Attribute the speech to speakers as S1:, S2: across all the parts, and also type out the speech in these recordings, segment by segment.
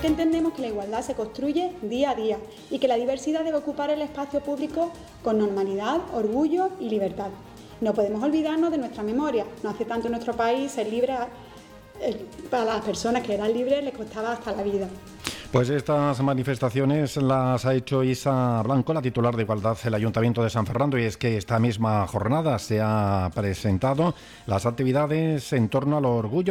S1: porque entendemos que la igualdad se construye día a día y que la diversidad debe ocupar el espacio público con normalidad, orgullo y libertad. No podemos olvidarnos de nuestra memoria. No hace tanto en nuestro país ser libre, para las personas que eran libres les costaba hasta la vida.
S2: Pues estas manifestaciones las ha hecho Isa Blanco, la titular de Igualdad del Ayuntamiento de San Fernando, y es que esta misma jornada se ha presentado las actividades en torno al Orgullo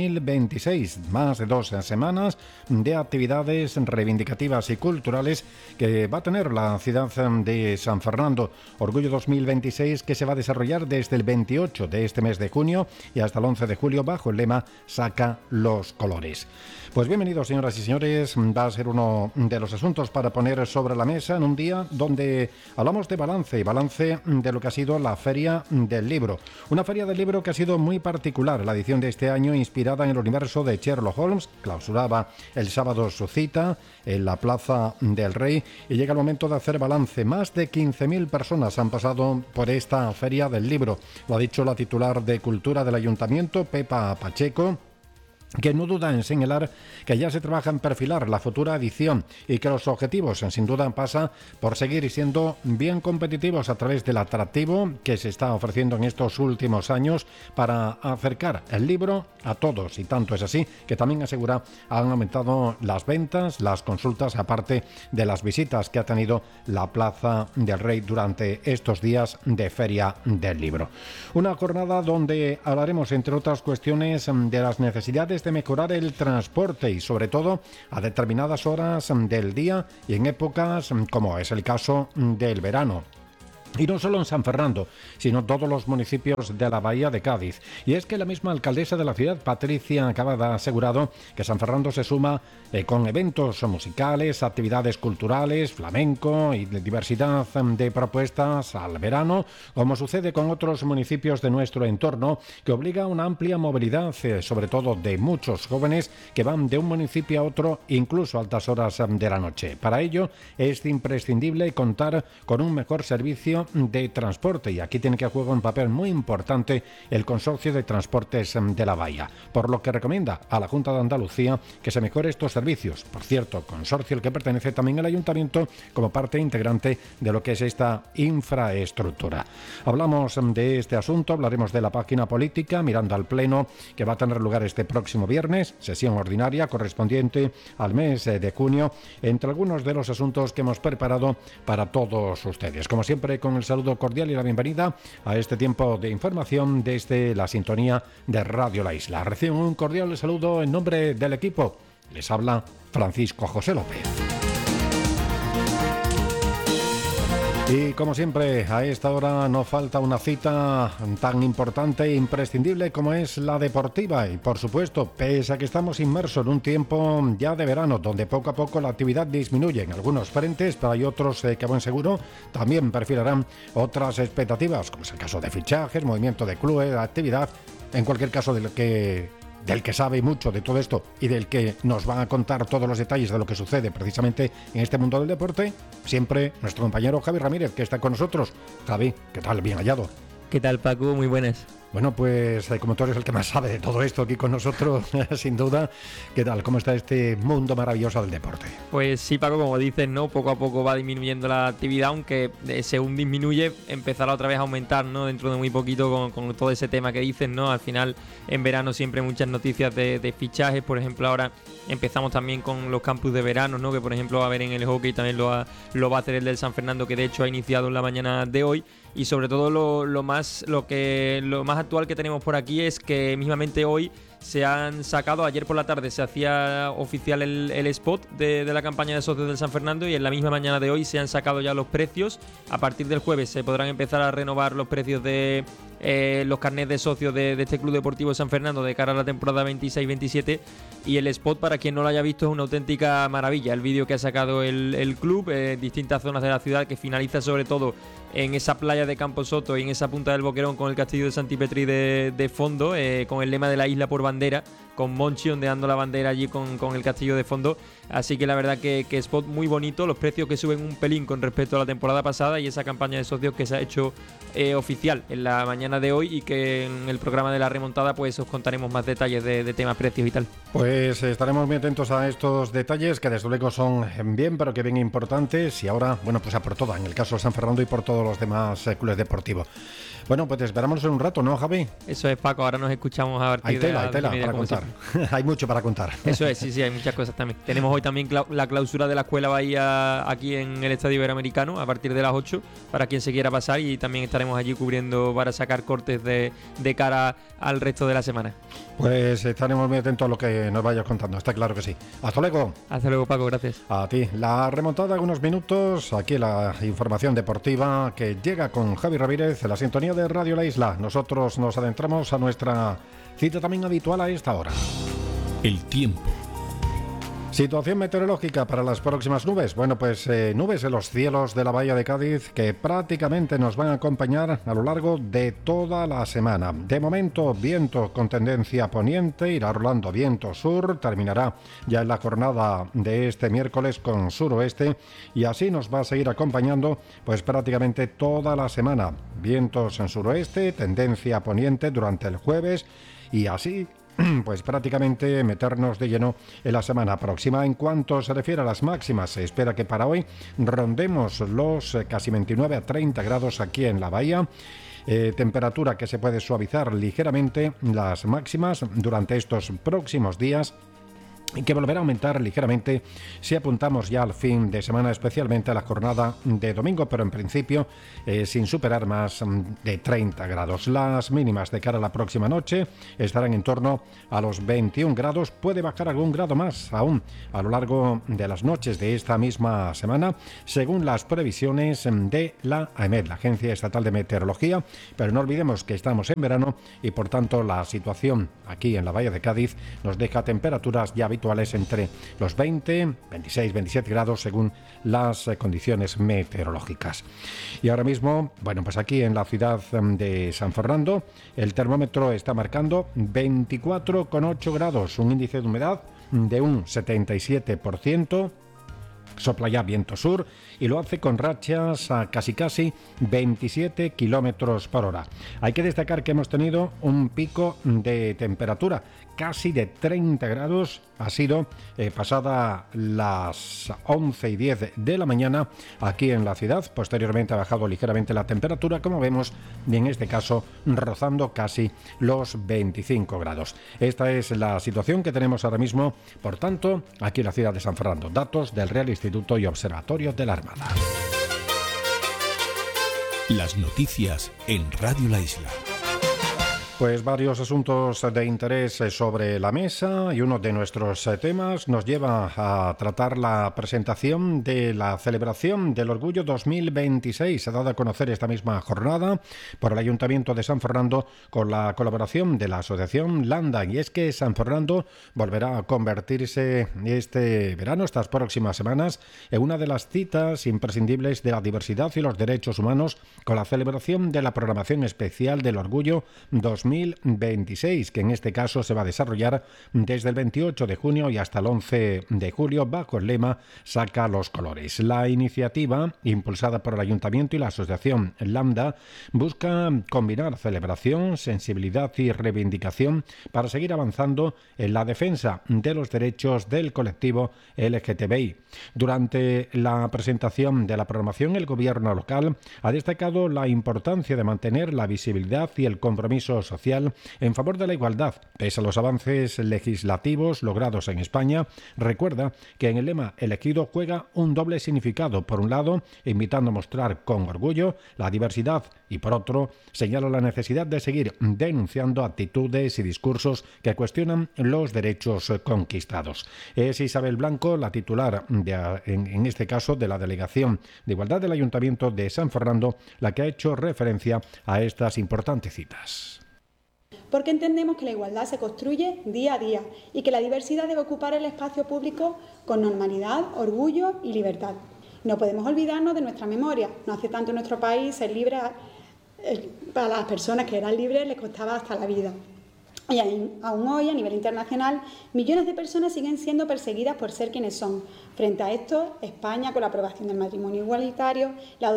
S2: 2026, más de 2 semanas de actividades reivindicativas y culturales que va a tener la ciudad de San Fernando. Orgullo 2026 que se va a desarrollar desde el 28 de este mes de junio y hasta el 11 de julio bajo el lema Saca los colores. Pues bienvenidos, señoras y señores. Va a ser uno de los asuntos para poner sobre la mesa en un día donde hablamos de balance de lo que ha sido la Feria del Libro. Una Feria del Libro que ha sido muy particular. La edición de este año, inspirada en el universo de Sherlock Holmes, clausuraba el sábado su cita en la Plaza del Rey y llega el momento de hacer balance. Más de 15.000 personas han pasado por esta Feria del Libro. Lo ha dicho la titular de Cultura del Ayuntamiento, Pepa Pacheco, que no duda en señalar que ya se trabaja en perfilar la futura edición y que los objetivos sin duda pasa por seguir siendo bien competitivos a través del atractivo que se está ofreciendo en estos últimos años para acercar el libro a todos, y tanto es así que también asegura han aumentado las ventas, las consultas, aparte de las visitas que ha tenido la Plaza del Rey durante estos días de Feria del Libro. Una jornada donde hablaremos, entre otras cuestiones, de las necesidades de mejorar el transporte y sobre todo a determinadas horas del día y en épocas como es el caso del verano. Y no solo en San Fernando, sino todos los municipios de la Bahía de Cádiz. Y es que la misma alcaldesa de la ciudad, Patricia Cavada, ha asegurado que San Fernando se suma con eventos musicales, actividades culturales, flamenco y de diversidad de propuestas al verano, como sucede con otros municipios de nuestro entorno, que obliga a una amplia movilidad, sobre todo de muchos jóvenes que van de un municipio a otro, incluso a altas horas de la noche. Para ello es imprescindible contar con un mejor servicio de transporte, y aquí tiene que jugar un papel muy importante el Consorcio de Transportes de la Bahía, por lo que recomienda a la Junta de Andalucía que se mejore estos servicios. Por cierto, consorcio al que pertenece también el Ayuntamiento como parte integrante de lo que es esta infraestructura. Hablamos de este asunto, hablaremos de la página política, mirando al Pleno que va a tener lugar este próximo viernes, sesión ordinaria correspondiente al mes de junio, entre algunos de los asuntos que hemos preparado para todos ustedes. Como siempre, con el saludo cordial y la bienvenida a este tiempo de información desde la sintonía de Radio La Isla. Reciben un cordial saludo en nombre del equipo. Les habla Francisco José López. Y como siempre, a esta hora no falta una cita tan importante e imprescindible como es la deportiva. Y por supuesto, pese a que estamos inmersos en un tiempo ya de verano, donde poco a poco la actividad disminuye en algunos frentes, pero hay otros que a buen seguro también perfilarán otras expectativas, como es el caso de fichajes, movimiento de clubes, de actividad. En cualquier caso, del que sabe mucho de todo esto y del que nos van a contar todos los detalles de lo que sucede precisamente en este mundo del deporte, siempre nuestro compañero Javi Ramírez, que está con nosotros. Javi, ¿qué tal? Bien hallado.
S3: ¿Qué tal, Paco? Muy buenas.
S2: Bueno, pues como tú eres el que más sabe de todo esto aquí con nosotros, sin duda, ¿qué tal? ¿Cómo está este mundo maravilloso del deporte?
S3: Pues sí, Paco, como dices, ¿no? Poco a poco va disminuyendo la actividad, aunque según disminuye empezará otra vez a aumentar, ¿no? Dentro de muy poquito con todo ese tema que dices, ¿no? Al final, en verano siempre muchas noticias de fichajes. Por ejemplo, ahora empezamos también con los campus de verano, ¿no? Que por ejemplo va a haber en el hockey, también lo va a hacer el del San Fernando, que de hecho ha iniciado en la mañana de hoy. Y sobre todo lo más actual que tenemos por aquí es que mismamente hoy se han sacado, ayer por la tarde se hacía oficial el spot de la campaña de socios del San Fernando, y en la misma mañana de hoy se han sacado ya los precios. A partir del jueves se podrán empezar a renovar los precios de los carnets de socios de este Club Deportivo San Fernando de cara a la temporada 26-27, y el spot, para quien no lo haya visto, es una auténtica maravilla. El vídeo que ha sacado el club en distintas zonas de la ciudad, que finaliza sobre todo en esa playa de Camposoto y en esa punta del Boquerón con el castillo de Santipetri de fondo, con el lema de la isla por bandera, Monchi ondeando la bandera allí con el castillo de fondo. Así que la verdad que spot muy bonito, los precios que suben un pelín con respecto a la temporada pasada y esa campaña de socios que se ha hecho oficial en la mañana de hoy y que en el programa de la remontada pues os contaremos más detalles de temas, precios y tal.
S2: Pues estaremos muy atentos a estos detalles que desde luego son bien, pero que bien importantes, y ahora, bueno, pues a por toda, en el caso de San Fernando y por todos los demás clubes deportivos. Bueno, pues esperamos en un rato, ¿no, Javi?
S3: Eso es, Paco, ahora nos escuchamos a partir de
S2: hay tela para contar. Hay mucho para contar.
S3: Eso es, sí, hay muchas cosas también. Tenemos hoy también la clausura de la Escuela Bahía aquí en el Estadio Iberoamericano a partir de las 8 para quien se quiera pasar, y también estaremos allí cubriendo para sacar cortes de cara al resto de la semana.
S2: Pues estaremos muy atentos a lo que nos vayas contando, está claro que sí. Hasta luego.
S3: Hasta luego, Paco, gracias.
S2: A ti. La remontada, algunos minutos, aquí la información deportiva que llega con Javi Ramírez en la sintonía de Radio La Isla. Nosotros nos adentramos a nuestra cita también habitual a esta hora.
S4: El tiempo.
S2: Situación meteorológica para las próximas nubes. Bueno, pues nubes en los cielos de la Bahía de Cádiz que prácticamente nos van a acompañar a lo largo de toda la semana. De momento, viento con tendencia poniente, irá rolando viento sur, terminará ya en la jornada de este miércoles con suroeste, y así nos va a seguir acompañando pues prácticamente toda la semana. Vientos en suroeste, tendencia poniente durante el jueves, y así pues prácticamente meternos de lleno en la semana próxima. En cuanto se refiere a las máximas, se espera que para hoy rondemos los casi 29 a 30 grados aquí en la bahía. Temperatura que se puede suavizar ligeramente las máximas durante estos próximos días, y que volverá a aumentar ligeramente si apuntamos ya al fin de semana, especialmente a la jornada de domingo, pero en principio sin superar más de 30 grados. Las mínimas de cara a la próxima noche estarán en torno a los 21 grados, puede bajar algún grado más aún a lo largo de las noches de esta misma semana, según las previsiones de la AEMET, la Agencia Estatal de Meteorología, pero no olvidemos que estamos en verano y por tanto la situación aquí en la Bahía de Cádiz nos deja temperaturas ya habituales entre los 20, 26, 27 grados según las condiciones meteorológicas. Y ahora mismo, bueno, pues aquí en la ciudad de San Fernando, el termómetro está marcando 24,8 grados, un índice de humedad de un 77%. Sopla ya viento sur y lo hace con rachas a casi 27 kilómetros por hora. Hay que destacar que hemos tenido un pico de temperatura casi de 30 grados. Ha sido pasada las 11:10 de la mañana aquí en la ciudad. Posteriormente ha bajado ligeramente la temperatura, como vemos, y en este caso rozando casi los 25 grados. Esta es la situación que tenemos ahora mismo, por tanto, aquí en la ciudad de San Fernando. Datos del Real Instituto y Observatorio de la Armada.
S4: Las noticias en Radio La Isla.
S2: Pues varios asuntos de interés sobre la mesa, y uno de nuestros temas nos lleva a tratar la presentación de la celebración del Orgullo 2026. Se ha dado a conocer esta misma jornada por el Ayuntamiento de San Fernando con la colaboración de la Asociación Landa, y es que San Fernando volverá a convertirse este verano, estas próximas semanas, en una de las citas imprescindibles de la diversidad y los derechos humanos con la celebración de la programación especial del Orgullo 2026, que en este caso se va a desarrollar desde el 28 de junio y hasta el 11 de julio bajo el lema Saca los colores. La iniciativa, impulsada por el Ayuntamiento y la Asociación Lambda, busca combinar celebración, sensibilidad y reivindicación para seguir avanzando en la defensa de los derechos del colectivo LGTBI. Durante la presentación de la programación, el gobierno local ha destacado la importancia de mantener la visibilidad y el compromiso social en favor de la igualdad. Pese a los avances legislativos logrados en España, recuerda que en el lema elegido juega un doble significado. Por un lado, invitando a mostrar con orgullo la diversidad, y por otro, señala la necesidad de seguir denunciando actitudes y discursos que cuestionan los derechos conquistados. Es Isabel Blanco, la titular en este caso de la Delegación de Igualdad del Ayuntamiento de San Fernando, la que ha hecho referencia a estas importantes citas.
S1: Porque entendemos que la igualdad se construye día a día y que la diversidad debe ocupar el espacio público con normalidad, orgullo y libertad. No podemos olvidarnos de nuestra memoria. No hace tanto en nuestro país ser libre, para las personas que eran libres les costaba hasta la vida. Y aún hoy, a nivel internacional, millones de personas siguen siendo perseguidas por ser quienes son. Frente a esto, España, con la aprobación del matrimonio igualitario, la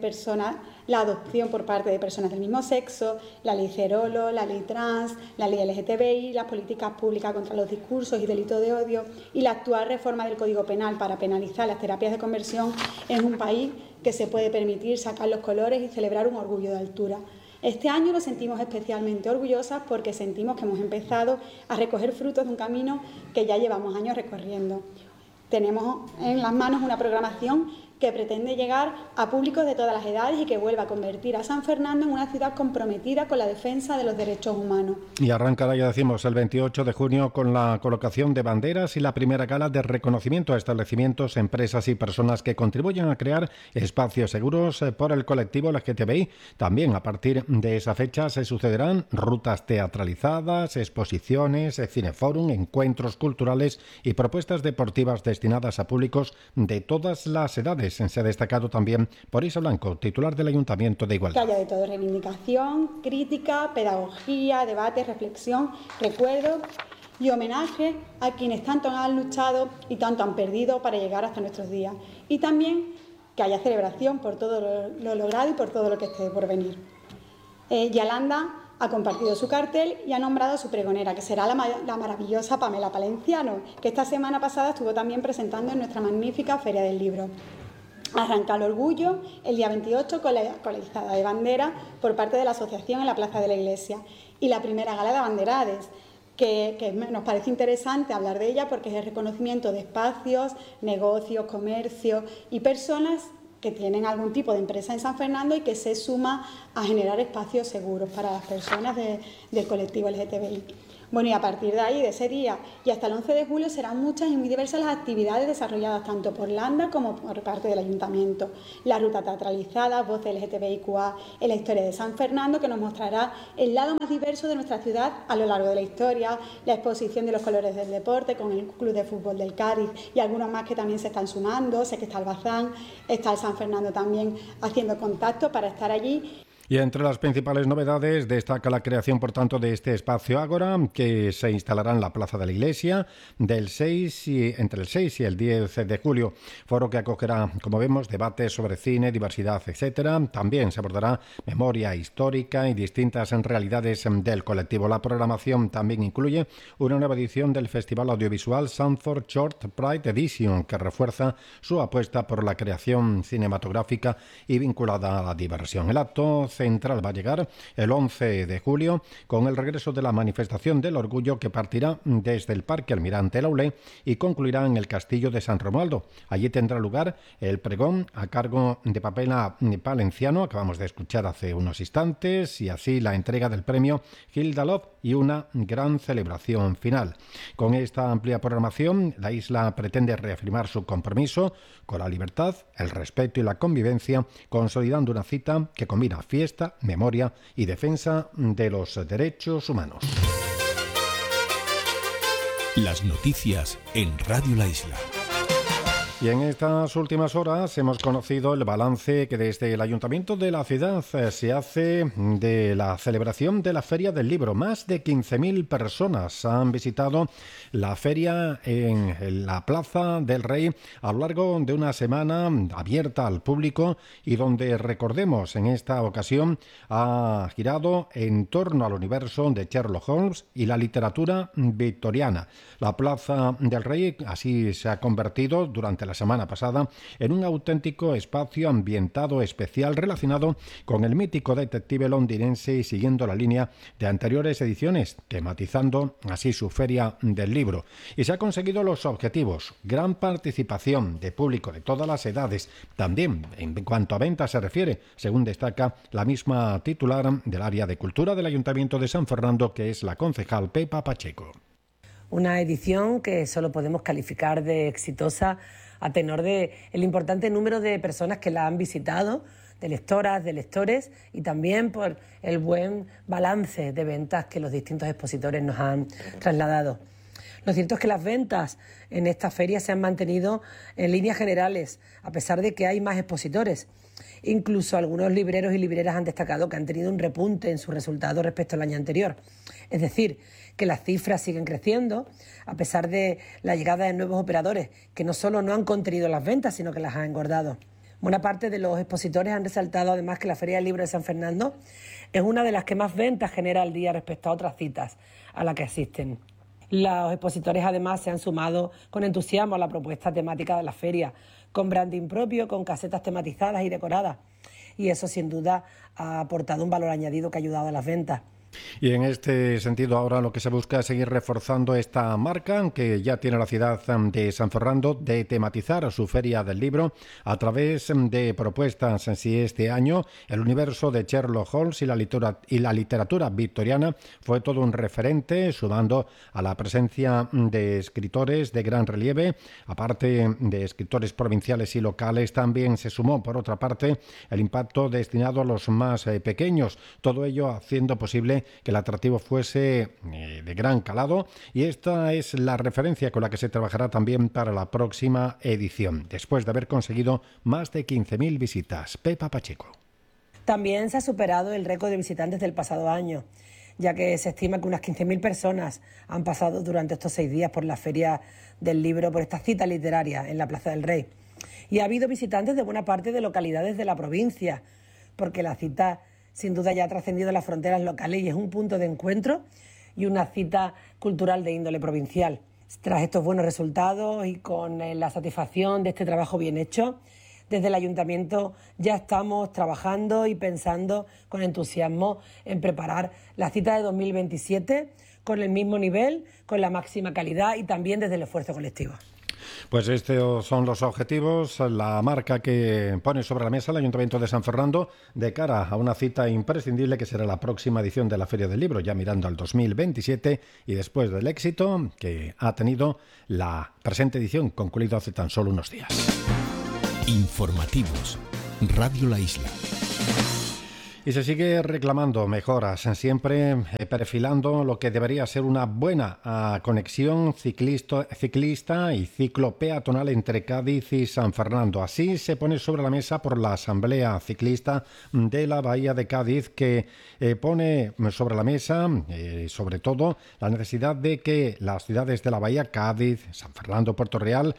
S1: adopción por parte de personas del mismo sexo, la ley Cerolo, la ley trans, la ley LGTBI, las políticas públicas contra los discursos y delitos de odio y la actual reforma del Código Penal para penalizar las terapias de conversión, es un país que se puede permitir sacar los colores y celebrar un orgullo de altura. Este año nos sentimos especialmente orgullosas porque sentimos que hemos empezado a recoger frutos de un camino que ya llevamos años recorriendo. Tenemos en las manos una programación que pretende llegar a públicos de todas las edades y que vuelva a convertir a San Fernando en una ciudad comprometida con la defensa de los derechos humanos.
S2: Y arranca, ya decimos, el 28 de junio con la colocación de banderas y la primera gala de reconocimiento a establecimientos, empresas y personas que contribuyen a crear espacios seguros por el colectivo LGTBI. También a partir de esa fecha se sucederán rutas teatralizadas, exposiciones, cineforum, encuentros culturales y propuestas deportivas destinadas a públicos de todas las edades. Se ha destacado también por Isa Blanco, titular del Ayuntamiento de Igualdad.
S1: Que haya de todo: reivindicación, crítica, pedagogía, debate, reflexión, recuerdo y homenaje a quienes tanto han luchado y tanto han perdido para llegar hasta nuestros días. Y también que haya celebración por todo lo logrado y por todo lo que esté por venir. Yalanda ha compartido su cartel y ha nombrado a su pregonera, que será la maravillosa Pamela Palenciano, que esta semana pasada estuvo también presentando en nuestra magnífica Feria del Libro. Arranca el orgullo el día 28 con la izada de bandera por parte de la asociación en la Plaza de la Iglesia y la primera gala de abanderades, que nos parece interesante hablar de ella porque es el reconocimiento de espacios, negocios, comercios y personas que tienen algún tipo de empresa en San Fernando y que se suma a generar espacios seguros para las personas del colectivo LGTBI. Bueno, y a partir de ahí, de ese día y hasta el 11 de julio, serán muchas y muy diversas las actividades desarrolladas tanto por Landa como por parte del Ayuntamiento. La ruta teatralizada, Voces LGTBIQA en la historia de San Fernando, que nos mostrará el lado más diverso de nuestra ciudad a lo largo de la historia, la exposición de los colores del deporte con el Club de Fútbol del Cádiz y algunos más que también se están sumando. Sé que está el Bazán, está el San Fernando también haciendo contacto para estar allí.
S2: Y entre las principales novedades destaca la creación, por tanto, de este espacio Ágora, que se instalará en la Plaza de la Iglesia entre el 6 y el 10 de julio. Foro que acogerá, como vemos, debates sobre cine, diversidad, etcétera. También se abordará memoria histórica y distintas realidades del colectivo. La programación también incluye una nueva edición del Festival Audiovisual Sanford Short Pride Edition, que refuerza su apuesta por la creación cinematográfica y vinculada a la diversión. El acto central va a llegar el 11 de julio con el regreso de la manifestación del orgullo, que partirá desde el Parque Almirante Laulé y concluirá en el Castillo de San Romualdo. Allí tendrá lugar el pregón a cargo de Pamela Palenciano, acabamos de escuchar hace unos instantes, y así la entrega del premio Hilda Love y una gran celebración final. Con esta amplia programación, la isla pretende reafirmar su compromiso con la libertad, el respeto y la convivencia, consolidando una cita que combina fiesta, memoria y defensa de los derechos humanos.
S4: Las noticias en Radio La Isla.
S2: Y en estas últimas horas hemos conocido el balance que desde el Ayuntamiento de la ciudad se hace de la celebración de la Feria del Libro. Más de 15.000 personas han visitado la feria en la Plaza del Rey a lo largo de una semana abierta al público y donde, recordemos, en esta ocasión ha girado en torno al universo de Sherlock Holmes y la literatura victoriana. La Plaza del Rey así se ha convertido durante la semana pasada en un auténtico espacio ambientado especial relacionado con el mítico detective londinense y siguiendo la línea de anteriores ediciones, tematizando así su Feria del Libro. Y se ha conseguido los objetivos: gran participación de público de todas las edades, también en cuanto a ventas se refiere, según destaca la misma titular del área de cultura del Ayuntamiento de San Fernando, que es la concejal Pepa Pacheco.
S5: Una edición que solo podemos calificar de exitosa a tenor de el importante número de personas que la han visitado, de lectoras, de lectores, y también por el buen balance de ventas que los distintos expositores nos han trasladado. Lo cierto es que las ventas en esta feria se han mantenido en líneas generales, a pesar de que hay más expositores. Incluso algunos libreros y libreras han destacado que han tenido un repunte en sus resultados respecto al año anterior. Es decir, que las cifras siguen creciendo a pesar de la llegada de nuevos operadores que no solo no han contenido las ventas, sino que las han engordado. Buena parte de los expositores han resaltado además que la Feria del Libro de San Fernando es una de las que más ventas genera al día respecto a otras citas a las que asisten. Los expositores además se han sumado con entusiasmo a la propuesta temática de la feria, con branding propio, con casetas tematizadas y decoradas. Y eso sin duda ha aportado un valor añadido que ha ayudado a las ventas.
S2: Y en este sentido ahora lo que se busca es seguir reforzando esta marca que ya tiene la ciudad de San Fernando de tematizar su Feria del Libro a través de propuestas. Si este año el universo de Sherlock Holmes y la literatura victoriana fue todo un referente, sumando a la presencia de escritores de gran relieve, aparte de escritores provinciales y locales, también se sumó por otra parte el impacto destinado a los más pequeños, todo ello haciendo posible que el atractivo fuese de gran calado, y esta es la referencia con la que se trabajará también para la próxima edición, después de haber conseguido más de 15.000 visitas. Pepa Pacheco.
S5: También se ha superado el récord de visitantes del pasado año, ya que se estima que unas 15.000 personas han pasado durante estos 6 días por la Feria del Libro, por esta cita literaria en la Plaza del Rey. Y ha habido visitantes de buena parte de localidades de la provincia, porque la cita sin duda ya ha trascendido las fronteras locales y es un punto de encuentro y una cita cultural de índole provincial. Tras estos buenos resultados y con la satisfacción de este trabajo bien hecho, desde el Ayuntamiento ya estamos trabajando y pensando con entusiasmo en preparar la cita de 2027 con el mismo nivel, con la máxima calidad y también desde el esfuerzo colectivo.
S2: Pues estos son los objetivos, la marca que pone sobre la mesa el Ayuntamiento de San Fernando de cara a una cita imprescindible que será la próxima edición de la Feria del Libro, ya mirando al 2027 y después del éxito que ha tenido la presente edición, concluido hace tan solo unos días.
S4: Informativos. Radio La Isla.
S2: Y se sigue reclamando mejoras, siempre perfilando lo que debería ser una buena conexión ciclista y ciclo peatonal entre Cádiz y San Fernando. Así se pone sobre la mesa por la Asamblea Ciclista de la Bahía de Cádiz, que pone sobre la mesa, sobre todo, la necesidad de que las ciudades de la Bahía, Cádiz, San Fernando, Puerto Real,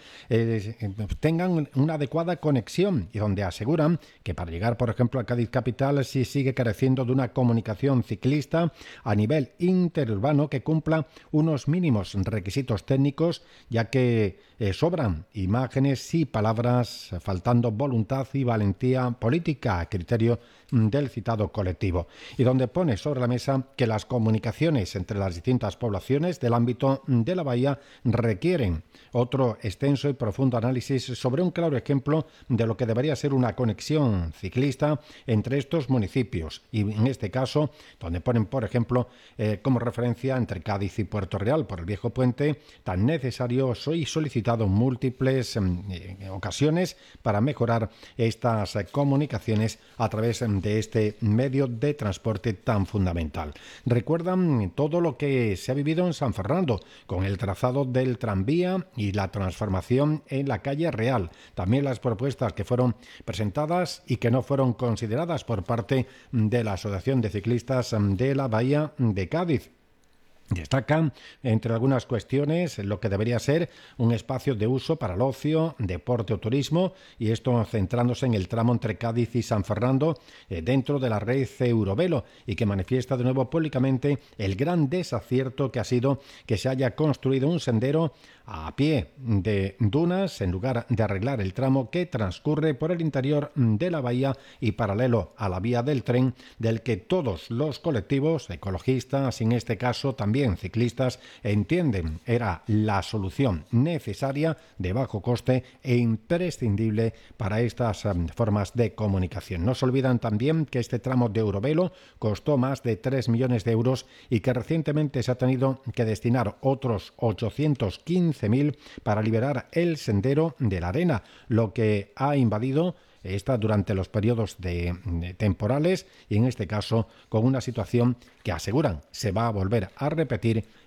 S2: tengan una adecuada conexión, y donde aseguran que para llegar, por ejemplo, a Cádiz capital, si sigue careciendo de una comunicación ciclista a nivel interurbano que cumpla unos mínimos requisitos técnicos, ya que sobran imágenes y palabras, faltando voluntad y valentía política a criterio del citado colectivo, y donde pone sobre la mesa que las comunicaciones entre las distintas poblaciones del ámbito de la bahía requieren otro extenso y profundo análisis sobre un claro ejemplo de lo que debería ser una conexión ciclista entre estos municipios, y en este caso donde ponen, por ejemplo, como referencia entre Cádiz y Puerto Real por el viejo puente, tan necesario y solicitado en múltiples ocasiones para mejorar estas comunicaciones a través de este medio de transporte tan fundamental. Recuerdan todo lo que se ha vivido en San Fernando con el trazado del tranvía y la transformación en la calle Real. También las propuestas que fueron presentadas y que no fueron consideradas por parte de la Asociación de Ciclistas de la Bahía de Cádiz. Destacan, entre algunas cuestiones, lo que debería ser un espacio de uso para el ocio, deporte o turismo, y esto centrándose en el tramo entre Cádiz y San Fernando dentro de la red Eurovelo, y que manifiesta de nuevo públicamente el gran desacierto que ha sido que se haya construido un sendero a pie de dunas en lugar de arreglar el tramo que transcurre por el interior de la bahía y paralelo a la vía del tren, del que todos los colectivos ecologistas, en este caso también ciclistas, entienden era la solución necesaria, de bajo coste e imprescindible para estas formas de comunicación. No se olvidan también que este tramo de Eurovelo costó más de 3 millones de euros y que recientemente se ha tenido que destinar otros 815.000 para liberar el sendero de la arena, lo que ha invadido está durante los periodos de temporales, y en este caso con una situación que aseguran se va a volver a repetir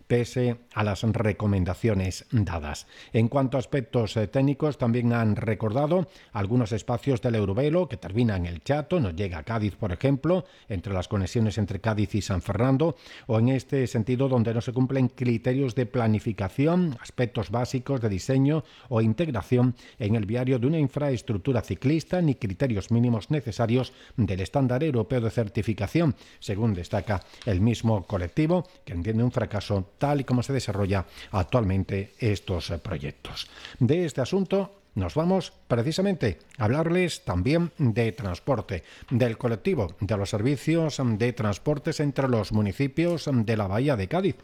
S2: pese a las recomendaciones dadas. En cuanto a aspectos técnicos, también han recordado algunos espacios del Eurovelo que terminan en el Chato, nos llega a Cádiz, por ejemplo, entre las conexiones entre Cádiz y San Fernando, o en este sentido donde no se cumplen criterios de planificación, aspectos básicos de diseño o integración en el viario de una infraestructura ciclista, ni criterios mínimos necesarios del estándar europeo de certificación, según destaca el mismo colectivo, que entiende un fracaso tal y como se desarrolla actualmente estos proyectos. De este asunto nos vamos precisamente a hablarles también de transporte, del colectivo de los servicios de transportes entre los municipios de la Bahía de Cádiz,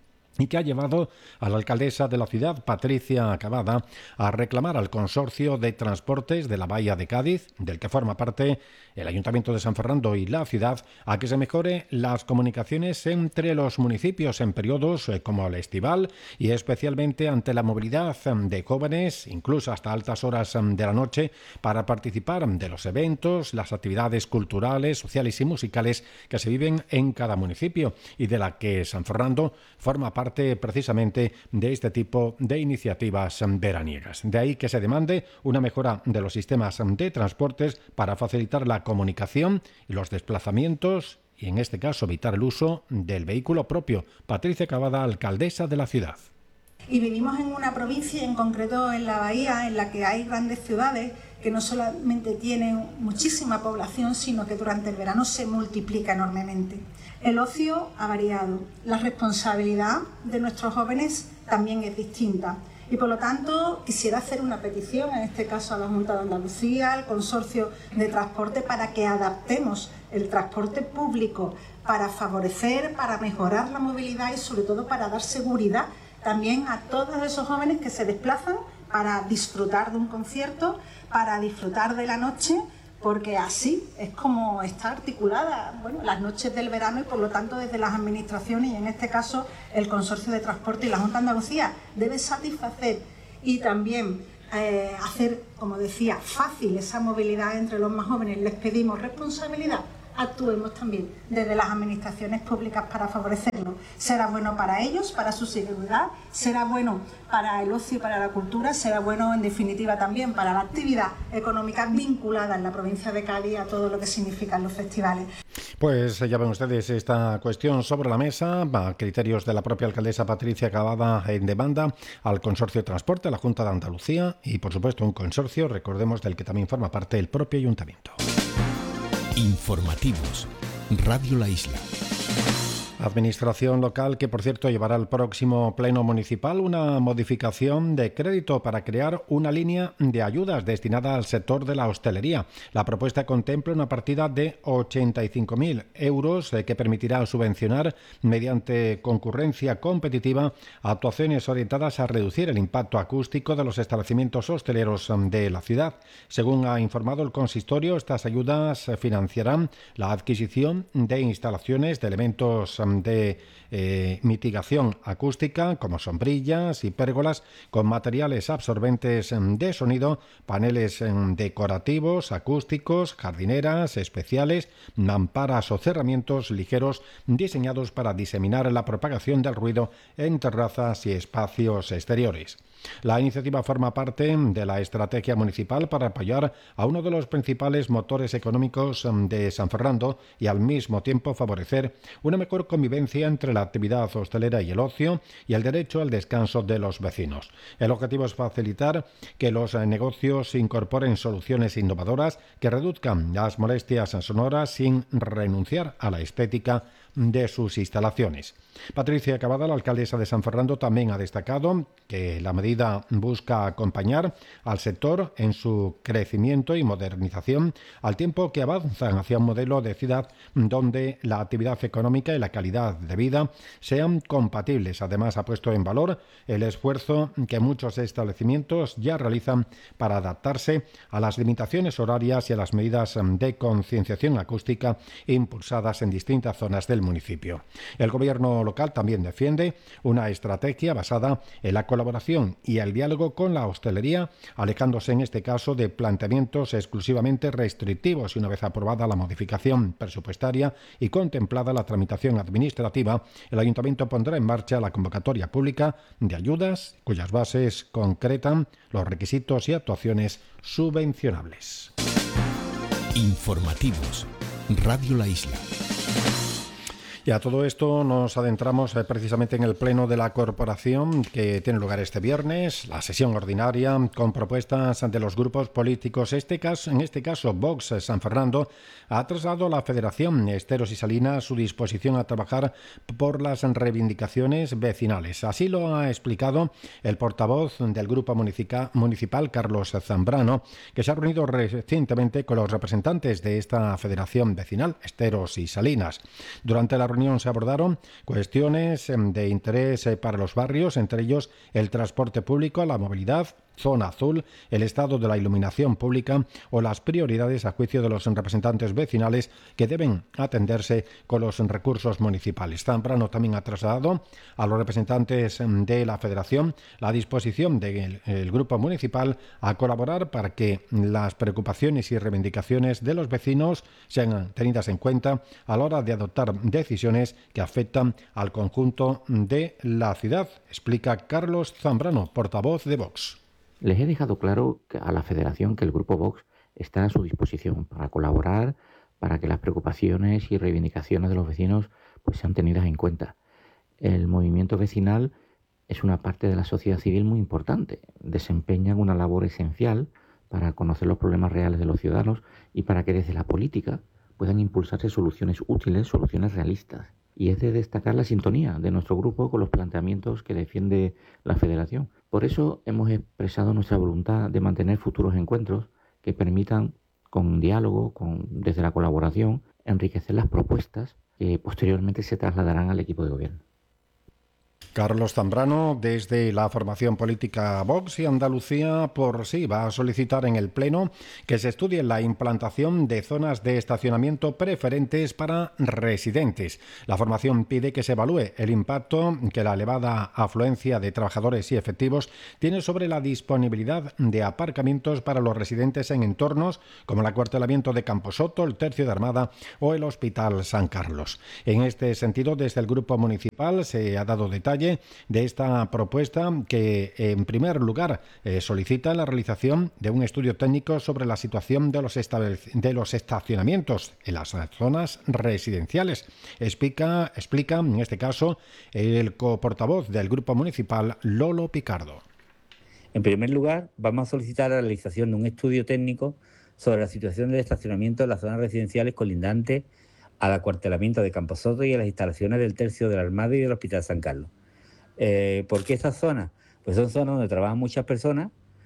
S2: y que ha llevado a la alcaldesa de la ciudad, Patricia Cavada, a reclamar al Consorcio de Transportes de la Bahía de Cádiz, del que forma parte el Ayuntamiento de San Fernando y la ciudad, a que se mejore las comunicaciones entre los municipios en periodos como el estival y especialmente ante la movilidad de jóvenes, incluso hasta altas horas de la noche, para participar de los eventos, las actividades culturales, sociales y musicales que se viven en cada municipio y de la que San Fernando forma parte precisamente de este tipo de iniciativas veraniegas. De ahí que se demande una mejora de los sistemas de transportes para facilitar la comunicación y los desplazamientos y, en este caso, evitar el uso del vehículo propio. Patricia Cavada, alcaldesa de la ciudad.
S6: Y vivimos en una provincia, en concreto en la Bahía, en la que hay grandes ciudades que no solamente tienen muchísima población, sino que durante el verano se multiplica enormemente. El ocio ha variado, la responsabilidad de nuestros jóvenes también es distinta y por lo tanto quisiera hacer una petición, en este caso a la Junta de Andalucía, al Consorcio de Transporte, para que adaptemos el transporte público para favorecer, para mejorar la movilidad y sobre todo para dar seguridad también a todos esos jóvenes que se desplazan para disfrutar de un concierto, para disfrutar de la noche, porque así es como está articulada las noches del verano y por lo tanto desde las administraciones y en este caso el Consorcio de Transporte y la Junta de Andalucía debe satisfacer y también hacer, como decía, fácil esa movilidad entre los más jóvenes. Les pedimos responsabilidad, actuemos también desde las administraciones públicas para favorecerlo. Será bueno para ellos, para su seguridad, será bueno para el ocio y para la cultura, será bueno en definitiva también para la actividad económica vinculada en la provincia de Cádiz a todo lo que significan los festivales.
S2: Pues ya ven ustedes esta cuestión sobre la mesa, a criterios de la propia alcaldesa Patricia Cavada, en demanda al Consorcio de Transporte, a la Junta de Andalucía y por supuesto un consorcio, recordemos, del que también forma parte el propio ayuntamiento.
S4: Informativos. Radio La Isla.
S2: Administración local que, por cierto, llevará al próximo pleno municipal una modificación de crédito para crear una línea de ayudas destinada al sector de la hostelería. La propuesta contempla una partida de 85.000 euros que permitirá subvencionar, mediante concurrencia competitiva, actuaciones orientadas a reducir el impacto acústico de los establecimientos hosteleros de la ciudad. Según ha informado el consistorio, estas ayudas financiarán la adquisición de instalaciones de elementos de mitigación acústica como sombrillas y pérgolas con materiales absorbentes de sonido, paneles decorativos acústicos, jardineras especiales, mamparas o cerramientos ligeros diseñados para diseminar la propagación del ruido en terrazas y espacios exteriores. La iniciativa forma parte de la estrategia municipal para apoyar a uno de los principales motores económicos de San Fernando y al mismo tiempo favorecer una mejor convivencia entre la actividad hostelera y el ocio y el derecho al descanso de los vecinos. El objetivo es facilitar que los negocios incorporen soluciones innovadoras que reduzcan las molestias sonoras sin renunciar a la estética de sus instalaciones. Patricia Cavada, la alcaldesa de San Fernando, también ha destacado que la medida busca acompañar al sector en su crecimiento y modernización, al tiempo que avanzan hacia un modelo de ciudad donde la actividad económica y la calidad de vida sean compatibles. Además, ha puesto en valor el esfuerzo que muchos establecimientos ya realizan para adaptarse a las limitaciones horarias y a las medidas de concienciación acústica impulsadas en distintas zonas del del municipio. El gobierno local también defiende una estrategia basada en la colaboración y el diálogo con la hostelería, alejándose en este caso de planteamientos exclusivamente restrictivos. Y una vez aprobada la modificación presupuestaria y contemplada la tramitación administrativa, el Ayuntamiento pondrá en marcha la convocatoria pública de ayudas cuyas bases concretan los requisitos y actuaciones subvencionables.
S4: Informativos. Radio La Isla.
S2: Y a todo esto nos adentramos precisamente en el pleno de la corporación que tiene lugar este viernes, la sesión ordinaria con propuestas de los grupos políticos. En este caso, Vox San Fernando ha trasladado a la Federación Esteros y Salinas su disposición a trabajar por las reivindicaciones vecinales. Así lo ha explicado el portavoz del grupo municipal, Carlos Zambrano, que se ha reunido recientemente con los representantes de esta federación vecinal, Esteros y Salinas. Durante la reunión se abordaron cuestiones de interés para los barrios, entre ellos el transporte público, la movilidad, zona azul, el estado de la iluminación pública o las prioridades a juicio de los representantes vecinales que deben atenderse con los recursos municipales. Zambrano también ha trasladado a los representantes de la Federación la disposición del grupo municipal a colaborar para que las preocupaciones y reivindicaciones de los vecinos sean tenidas en cuenta a la hora de adoptar decisiones que afectan al conjunto de la ciudad, explica Carlos Zambrano, portavoz de Vox.
S7: Les he dejado claro a la Federación que el Grupo Vox está a su disposición para colaborar, para que las preocupaciones y reivindicaciones de los vecinos pues sean tenidas en cuenta. El movimiento vecinal es una parte de la sociedad civil muy importante. Desempeñan una labor esencial para conocer los problemas reales de los ciudadanos y para que desde la política puedan impulsarse soluciones útiles, soluciones realistas. Y es de destacar la sintonía de nuestro grupo con los planteamientos que defiende la Federación. Por eso hemos expresado nuestra voluntad de mantener futuros encuentros que permitan, con diálogo, desde la colaboración, enriquecer las propuestas que posteriormente se trasladarán al equipo de gobierno.
S2: Carlos Zambrano, desde la formación política Vox y Andalucía, va a solicitar en el Pleno que se estudie la implantación de zonas de estacionamiento preferentes para residentes. La formación pide que se evalúe el impacto que la elevada afluencia de trabajadores y efectivos tiene sobre la disponibilidad de aparcamientos para los residentes en entornos como el acuartelamiento de Camposoto, el Tercio de Armada o el Hospital San Carlos. En este sentido, desde el Grupo Municipal se ha dado detalle de esta propuesta que, en primer lugar, solicita la realización de un estudio técnico sobre la situación de los estacionamientos en las zonas residenciales. Explica en este caso el coportavoz del Grupo Municipal, Lolo Picardo.
S8: En primer lugar, vamos a solicitar la realización de un estudio técnico sobre la situación del estacionamiento en las zonas residenciales colindantes al acuartelamiento de Camposoto y a las instalaciones del Tercio de la Armada y del Hospital San Carlos. ¿Por qué estas zonas? Pues son zonas donde trabajan muchas personas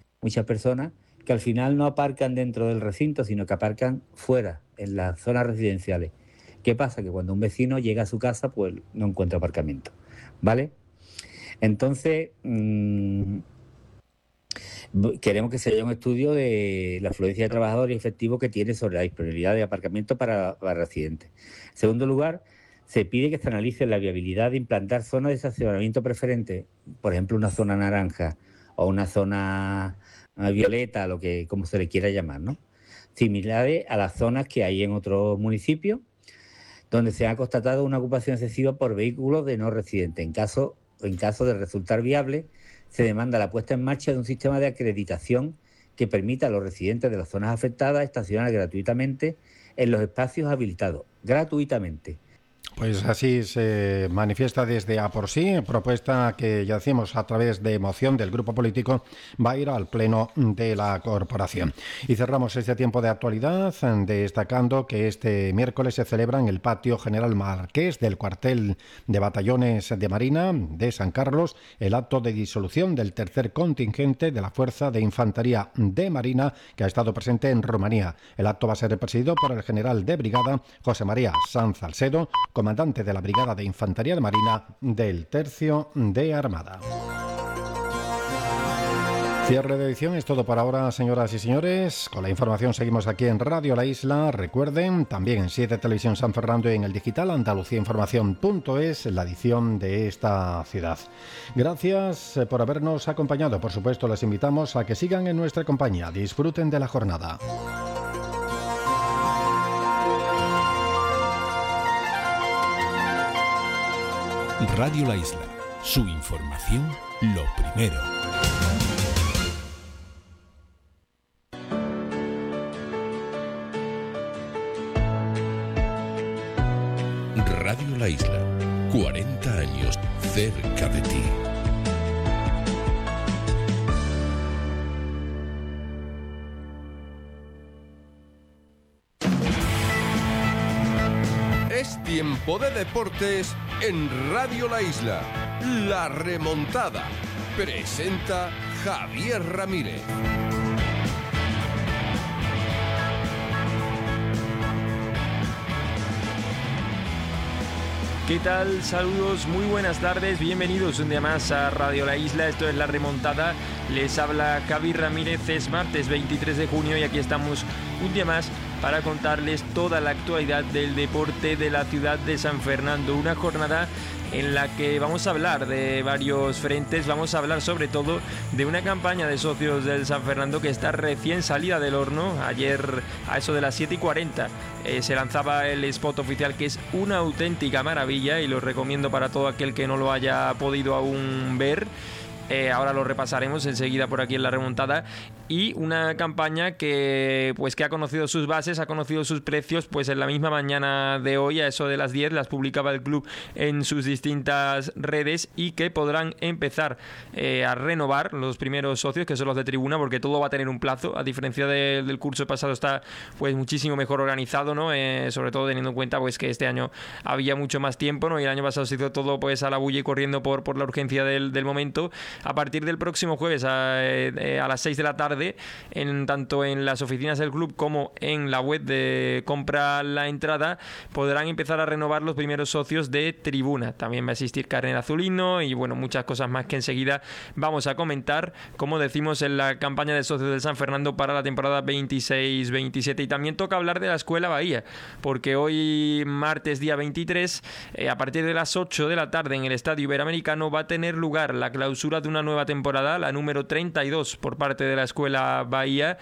S8: que al final no aparcan dentro del recinto, sino que aparcan fuera, en las zonas residenciales. ¿Qué pasa? Que cuando un vecino llega a su casa, pues no encuentra aparcamiento, ¿vale? Entonces, queremos que se haga un estudio de la afluencia de trabajadores efectivos que tiene sobre la disponibilidad de aparcamiento para residentes. En segundo lugar, se pide que se analice la viabilidad de implantar zonas de estacionamiento preferente, por ejemplo, una zona naranja o una zona violeta, como se le quiera llamar, ¿no? Similares a las zonas que hay en otros municipios, donde se ha constatado una ocupación excesiva por vehículos de no residentes. En caso de resultar viable, se demanda la puesta en marcha de un sistema de acreditación que permita a los residentes de las zonas afectadas estacionar gratuitamente en los espacios habilitados, gratuitamente.
S2: Pues así se manifiesta desde A por Sí, propuesta que ya decimos a través de moción del grupo político va a ir al Pleno de la Corporación. Y cerramos este tiempo de actualidad destacando que este miércoles se celebra en el Patio General Marqués del Cuartel de Batallones de Marina de San Carlos el acto de disolución del tercer contingente de la Fuerza de Infantería de Marina que ha estado presente en Rumanía. El acto va a ser presidido por el general de brigada José María Sanz Salcedo, comandante de la Brigada de Infantería de Marina del Tercio de Armada. Cierre de edición, es todo por ahora, señoras y señores. Con la información seguimos aquí en Radio La Isla. Recuerden, también en 7 Televisión San Fernando y en el digital andaluciainformación.es, la edición de esta ciudad. Gracias por habernos acompañado. Por supuesto, les invitamos a que sigan en nuestra compañía. Disfruten de la jornada.
S4: Radio La Isla, su información, lo primero. Radio La Isla, 40 años cerca de ti.
S9: Es tiempo de deportes en Radio La Isla. La remontada. Presenta Javier Ramírez.
S3: ¿Qué tal? Saludos, muy buenas tardes, bienvenidos un día más a Radio La Isla, esto es La Remontada, les habla Javi Ramírez, es martes 23 de junio y aquí estamos un día más para contarles toda la actualidad del deporte de la ciudad de San Fernando, una jornada en la que vamos a hablar de varios frentes, vamos a hablar sobre todo de una campaña de socios del San Fernando que está recién salida del horno. Ayer a eso de las 7:40 se lanzaba el spot oficial, que es una auténtica maravilla y lo recomiendo para todo aquel que no lo haya podido aún ver. Ahora lo repasaremos enseguida por aquí en La Remontada. Y una campaña que ha conocido sus bases, ha conocido sus precios, pues en la misma mañana de hoy, a eso de las 10, las publicaba el club en sus distintas redes y que podrán empezar a renovar los primeros socios, que son los de tribuna, porque todo va a tener un plazo, a diferencia del curso pasado está pues muchísimo mejor organizado, ¿no? Sobre todo teniendo en cuenta pues que este año había mucho más tiempo, ¿no? Y el año pasado se hizo todo pues a la bulla y corriendo por la urgencia del momento. A partir del próximo jueves a las 6 de la tarde, tanto en las oficinas del club como en la web de Compra la Entrada, podrán empezar a renovar los primeros socios de tribuna. También va a existir carnet azulino y bueno, muchas cosas más que enseguida vamos a comentar, como decimos, en la campaña de socios del San Fernando para la temporada 26-27. Y también toca hablar de la Escuela Bahía, porque hoy, martes día 23, a partir de las 8 de la tarde en el Estadio Iberoamericano va a tener lugar la clausura de una nueva temporada, la número 32 por parte de la Escuela Bahía,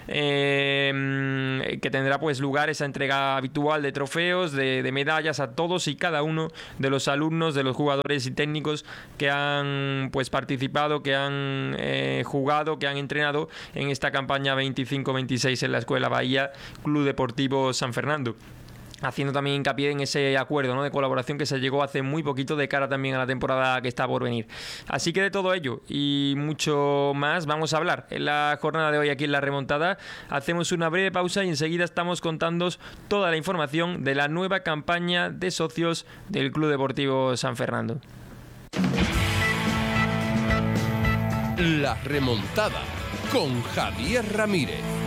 S3: que tendrá pues lugar esa entrega habitual de trofeos, de medallas a todos y cada uno de los alumnos, de los jugadores y técnicos que han pues participado, que han jugado, que han entrenado en esta campaña 25-26 en la Escuela Bahía Club Deportivo San Fernando. Haciendo también hincapié en ese acuerdo, ¿no?, de colaboración que se llegó hace muy poquito, de cara también a la temporada que está por venir. Así que de todo ello y mucho más vamos a hablar en la jornada de hoy aquí en La Remontada. Hacemos una breve pausa y enseguida estamos contándoos toda la información de la nueva campaña de socios del Club Deportivo San Fernando.
S9: La Remontada con Javier Ramírez.